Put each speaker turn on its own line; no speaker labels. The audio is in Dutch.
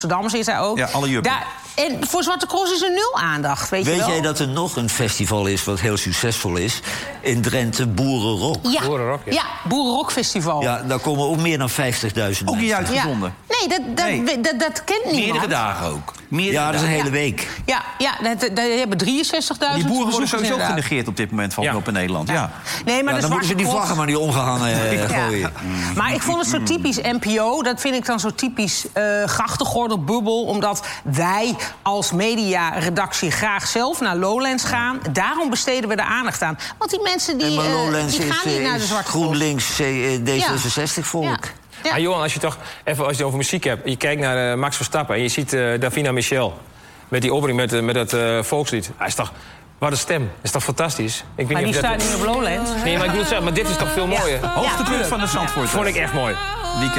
Amsterdammers is hij ook.
Ja, alle juppen.
En voor Zwarte Cross is er 0 aandacht, weet je wel?
Weet jij dat er nog een festival is wat heel succesvol is? In Drenthe, Boerenrock.
Ja,
Boerenrock, ja.
ja, Boerenrockfestival.
Ja, daar komen ook meer dan 50.000 mensen.
Ook niet uitgezonden.
Ja. Nee, dat kent niemand.
Meerdere dagen ook.
Ja, dat is een hele week.
Ja, daar hebben 63.000
Die boeren worden sowieso
inderdaad.
genegeerd op dit moment van op in Nederland. Ja.
Nee, maar
Ja,
de
dan moeten ze die
Zwarte
vlaggen maar niet omgehangen gooien.
Ja. Maar ik vond het zo typisch NPO. Dat vind ik dan zo typisch grachtengordelbubbel. Omdat wij als mediaredactie graag zelf naar Lowlands gaan. Daarom besteden we er aandacht aan. Want die mensen die,
Maar Lowlands
die gaan niet naar de Zwarte Cross.
GroenLinks, D66 volk.
Ja. Ja.
Ah, Johan, als je het over muziek hebt... je kijkt naar Max Verstappen en je ziet Davina Michel... met die opening met dat volkslied. Hij is toch... Wat een stem. Dat is toch fantastisch? Ik weet
Maar die
of
staat niet op Lowlands.
Nee, maar ik bedoel het zeggen, maar dit is toch veel mooier?
Hoogtepunt van de Zandvoort.
Vond ik echt mooi.
Weekend.